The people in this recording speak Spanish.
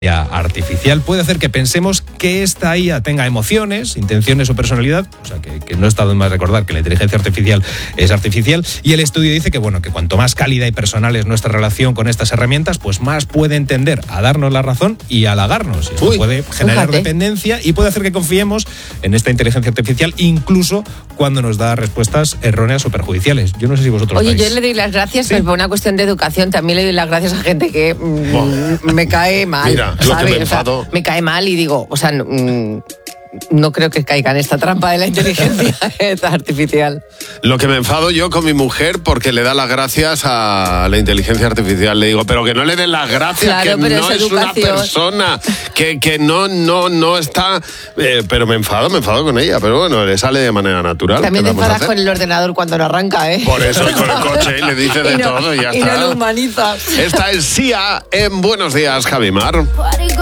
Artificial puede hacer que pensemos que esta IA tenga emociones, intenciones o personalidad, o sea que no está de más recordar que la inteligencia artificial es artificial, y el estudio dice que cuanto más cálida y personal es nuestra relación con estas herramientas, pues más puede entender a darnos la razón y a halagarnos. Esto puede generar dependencia y puede hacer que confiemos en esta inteligencia artificial incluso cuando nos da respuestas erróneas o perjudiciales. Yo no sé si vosotros Oye, yo le doy las gracias, pero por una cuestión de educación también le doy las gracias a gente que me cae mal. Mira, lo que me enfado. O sea, me cae mal y digo, no creo que caiga en esta trampa de la inteligencia artificial. Lo que me enfado yo con mi mujer porque le da las gracias a la inteligencia artificial. Le digo, pero que no le den las gracias, claro, que no es una persona, que no está... pero me enfado con ella, pero bueno, le sale de manera natural. También te enfadas con el ordenador cuando no arranca, ¿eh? Por eso, y con el coche, y le dice de todo y ya está. Y no lo humanizas. Esta es Sia en Buenos Días, Javimar.